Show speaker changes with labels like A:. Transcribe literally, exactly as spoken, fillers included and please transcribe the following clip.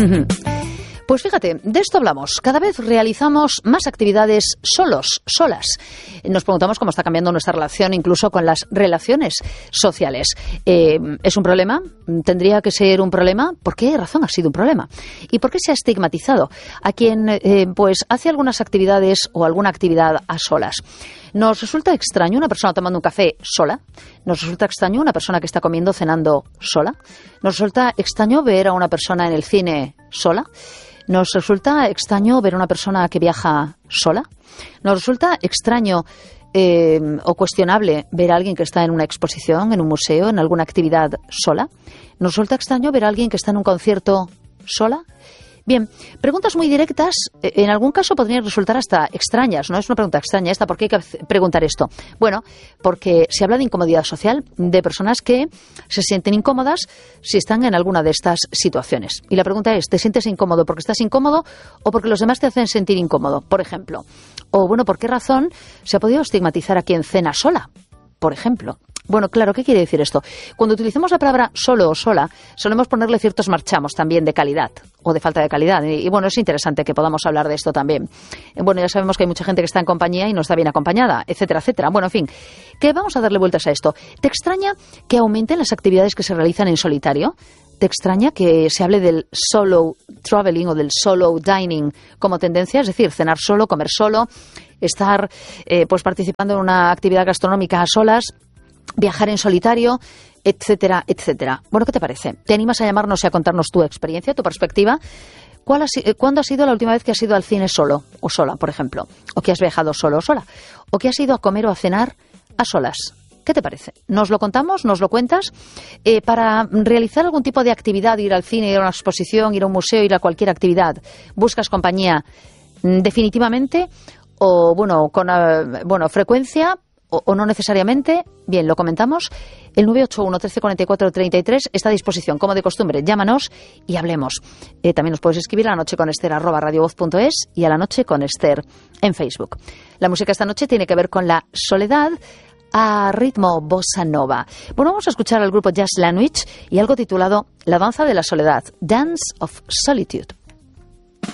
A: Pues fíjate, de esto hablamos. Cada vez realizamos más actividades solos, solas. Nos preguntamos cómo está cambiando nuestra relación incluso con las relaciones sociales. Eh, ¿Es un problema? ¿Tendría que ser un problema? ¿Por qué razón ha sido un problema? ¿Y por qué se ha estigmatizado a quien eh, pues hace algunas actividades o alguna actividad a solas? ¿Nos resulta extraño una persona tomando un café sola? ¿Nos resulta extraño una persona que está comiendo, cenando sola? ¿Nos resulta extraño ver a una persona en el cine sola? ¿Nos resulta extraño ver a una persona que viaja sola? ¿Nos resulta extraño eh, o cuestionable ver a alguien que está en una exposición, en un museo, en alguna actividad sola? ¿Nos resulta extraño ver a alguien que está en un concierto sola? Bien, preguntas muy directas, en algún caso podrían resultar hasta extrañas, ¿no? Es una pregunta extraña esta, ¿por qué hay que preguntar esto? Bueno, porque se habla de incomodidad social, de personas que se sienten incómodas si están en alguna de estas situaciones. Y la pregunta es, ¿te sientes incómodo porque estás incómodo o porque los demás te hacen sentir incómodo, por ejemplo? O, bueno, ¿por qué razón se ha podido estigmatizar a quien cena sola, por ejemplo? Bueno, claro, ¿qué quiere decir esto? Cuando utilicemos la palabra solo o sola, solemos ponerle ciertos marchamos también de calidad o de falta de calidad. Y, y bueno, es interesante que podamos hablar de esto también. Bueno, ya sabemos que hay mucha gente que está en compañía y no está bien acompañada, etcétera, etcétera. Bueno, en fin, que vamos a darle vueltas a esto. ¿Te extraña que aumenten las actividades que se realizan en solitario? ¿Te extraña que se hable del solo traveling o del solo dining como tendencia? Es decir, cenar solo, comer solo, estar eh, pues participando en una actividad gastronómica a solas, viajar en solitario, etcétera, etcétera. Bueno, ¿qué te parece? ¿Te animas a llamarnos y a contarnos tu experiencia, tu perspectiva? ¿Cuál ha, ¿Cuándo ha sido la última vez que has ido al cine solo o sola, por ejemplo? ¿O que has viajado solo o sola? ¿O que has ido a comer o a cenar a solas? ¿Qué te parece? ¿Nos lo contamos? ¿Nos lo cuentas? Eh, para realizar algún tipo de actividad, ir al cine, ir a una exposición, ir a un museo, ir a cualquier actividad, ¿buscas compañía definitivamente? ¿O, bueno, con uh, bueno, frecuencia? O, o no necesariamente? Bien, lo comentamos. El nueve ocho uno, trece cuarenta y cuatro, treinta y tres está a disposición, como de costumbre. Llámanos y hablemos. Eh, también nos puedes escribir a la noche con Esther arroba radiovoz punto es y a la noche con Esther en Facebook. La música esta noche tiene que ver con la soledad a ritmo bossa nova. Bueno, vamos a escuchar al grupo Jazz Language y algo titulado La danza de la soledad, Dance of Solitude.